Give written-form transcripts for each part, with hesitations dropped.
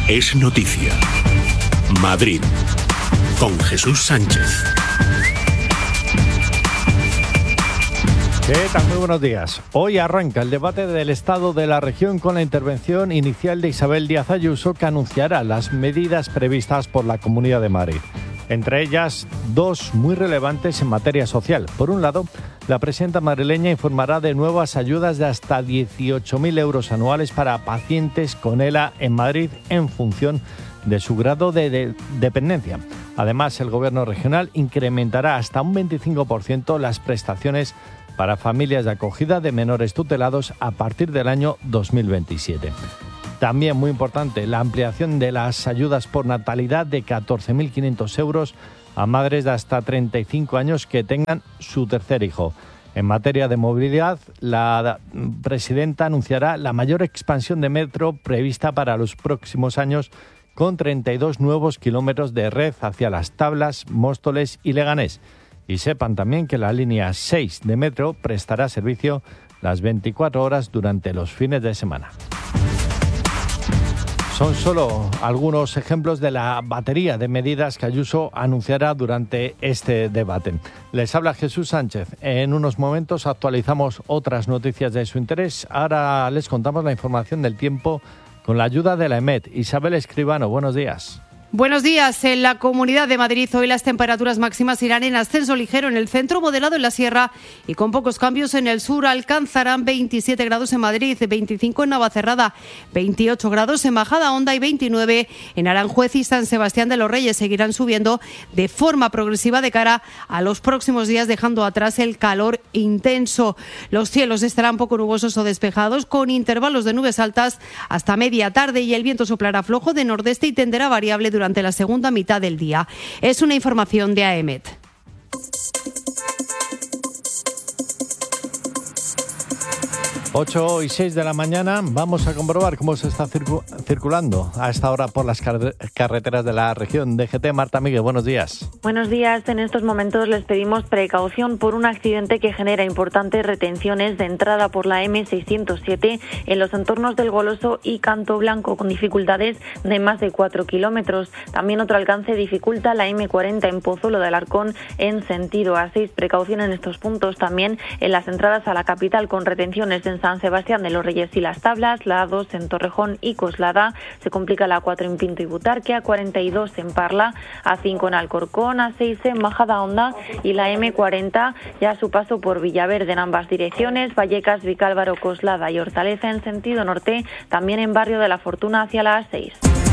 Es noticia. Madrid, con Jesús Sánchez. ¿Qué tal? Muy buenos días. Hoy arranca el debate del estado de la región con la intervención inicial de Isabel Díaz Ayuso, que anunciará las medidas previstas por la Comunidad de Madrid. Entre ellas, dos muy relevantes en materia social. Por un lado, la presidenta madrileña informará de nuevas ayudas de hasta 18.000 euros anuales para pacientes con ELA en Madrid en función de su grado de dependencia. Además, el Gobierno regional incrementará hasta un 25% las prestaciones para familias de acogida de menores tutelados a partir del año 2027. También muy importante, la ampliación de las ayudas por natalidad de 14.500 euros a madres de hasta 35 años que tengan su tercer hijo. En materia de movilidad, la presidenta anunciará la mayor expansión de metro prevista para los próximos años, con 32 nuevos kilómetros de red hacia Las Tablas, Móstoles y Leganés. Y sepan también que la línea 6 de metro prestará servicio las 24 horas durante los fines de semana. Son solo algunos ejemplos de la batería de medidas que Ayuso anunciará durante este debate. Les habla Jesús Sánchez. En unos momentos actualizamos otras noticias de su interés. Ahora les contamos la información del tiempo con la ayuda de la EMET. Isabel Escribano, buenos días. Buenos días. En la Comunidad de Madrid hoy las temperaturas máximas irán en ascenso ligero en el centro, moderado en la sierra y con pocos cambios en el sur. Alcanzarán 27 grados en Madrid, 25 en Navacerrada, 28 grados en Majadahonda y 29 en Aranjuez y San Sebastián de los Reyes. Seguirán subiendo de forma progresiva de cara a los próximos días, dejando atrás el calor intenso. Los cielos estarán poco nubosos o despejados, con intervalos de nubes altas hasta media tarde, y el viento soplará flojo de nordeste y tenderá variable durante la segunda mitad del día. Es una información de AEMET. 8:06 de la mañana, vamos a comprobar cómo se está circulando a esta hora por las carreteras de la región. DGT, Marta Miguel, buenos días. Buenos días. En estos momentos les pedimos precaución por un accidente que genera importantes retenciones de entrada por la M607 en los entornos del Goloso y Canto Blanco, con dificultades de más de 4 kilómetros. También otro alcance dificulta la M40 en Pozuelo de Alarcón en sentido A6. Precaución en estos puntos también en las entradas a la capital, con retenciones en San Sebastián de los Reyes y Las Tablas, la A2 en Torrejón y Coslada. Se complica la A4 en Pinto y Butarque, A42 en Parla, A5 en Alcorcón, A6 en Majadahonda y la M40 ya a su paso por Villaverde en ambas direcciones, Vallecas, Vicálvaro, Coslada y Hortaleza en sentido norte, también en Barrio de la Fortuna hacia la A6.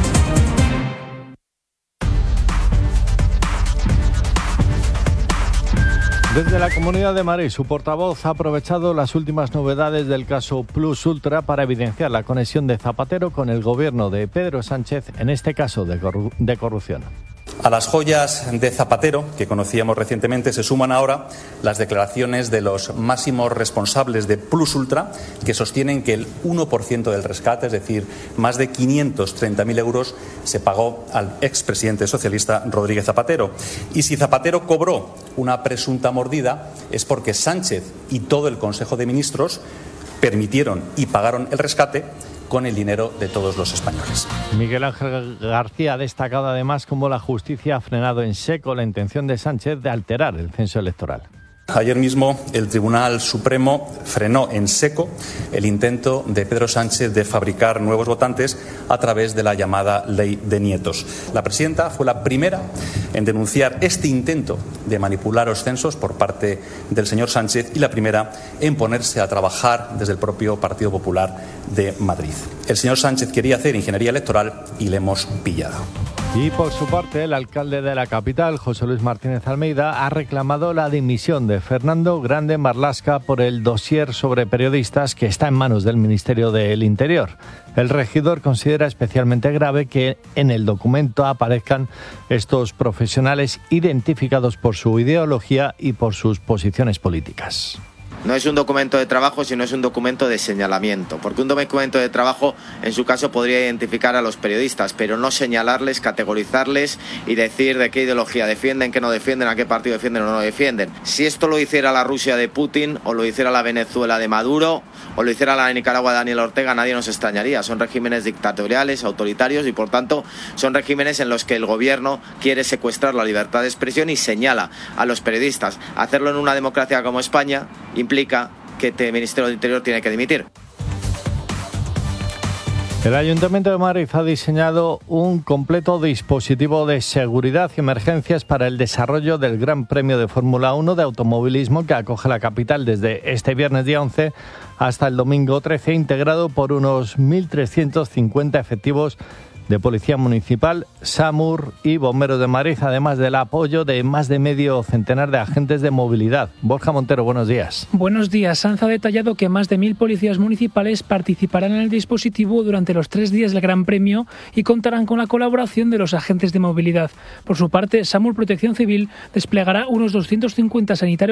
Desde la Comunidad de Madrid, su portavoz ha aprovechado las últimas novedades del caso Plus Ultra para evidenciar la conexión de Zapatero con el gobierno de Pedro Sánchez, en este caso de corrupción. A las joyas de Zapatero, que conocíamos recientemente, se suman ahora las declaraciones de los máximos responsables de Plus Ultra, que sostienen que el 1% del rescate, es decir, más de 530.000 euros, se pagó al expresidente socialista Rodríguez Zapatero. Y si Zapatero cobró una presunta mordida, es porque Sánchez y todo el Consejo de Ministros permitieron y pagaron el rescate con el dinero de todos los españoles. Miguel Ángel García ha destacado además cómo la justicia ha frenado en seco la intención de Sánchez de alterar el censo electoral. Ayer mismo el Tribunal Supremo frenó en seco el intento de Pedro Sánchez de fabricar nuevos votantes a través de la llamada Ley de Nietos. La presidenta fue la primera en denunciar este intento de manipular los censos por parte del señor Sánchez y la primera en ponerse a trabajar desde el propio Partido Popular de Madrid. El señor Sánchez quería hacer ingeniería electoral y le hemos pillado. Y por su parte, el alcalde de la capital, José Luis Martínez Almeida, ha reclamado la dimisión de Fernando Grande Marlaska por el dossier sobre periodistas que está en manos del Ministerio del Interior. El regidor considera especialmente grave que en el documento aparezcan estos profesionales identificados por su ideología y por sus posiciones políticas. No es un documento de trabajo, sino es un documento de señalamiento, porque un documento de trabajo, en su caso, podría identificar a los periodistas, pero no señalarles, categorizarles y decir de qué ideología defienden, qué no defienden, a qué partido defienden o no defienden. Si esto lo hiciera la Rusia de Putin, o lo hiciera la Venezuela de Maduro, o lo hiciera la Nicaragua de Daniel Ortega, nadie nos extrañaría. Son regímenes dictatoriales, autoritarios, y por tanto son regímenes en los que el gobierno quiere secuestrar la libertad de expresión y señala a los periodistas. Hacerlo en una democracia como España implica que este Ministerio del Interior tiene que dimitir. El Ayuntamiento de Madrid ha diseñado un completo dispositivo de seguridad y emergencias para el desarrollo del Gran Premio de Fórmula 1 de automovilismo que acoge la capital desde este viernes día 11 hasta el domingo 13, integrado por unos 1.350 efectivos de Policía Municipal, SAMUR y Bomberos de Madrid, además del apoyo de más de medio centenar de agentes de movilidad. Borja Montero, buenos días. Buenos días. Sanz ha detallado que más de 1.000 policías municipales participarán en el dispositivo durante los 3 días del Gran Premio y contarán con la colaboración de los agentes de movilidad. Por su parte, SAMUR Protección Civil desplegará unos 250 sanitarios